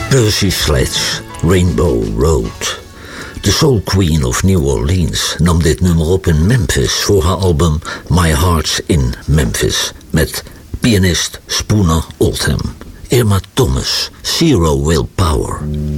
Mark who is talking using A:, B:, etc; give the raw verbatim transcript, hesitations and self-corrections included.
A: Percy Sledge, Rainbow Road. De Soul Queen of New Orleans nam dit nummer op in Memphis voor haar album My Heart's in Memphis met pianist Spooner Oldham. Irma Thomas, Zero Willpower.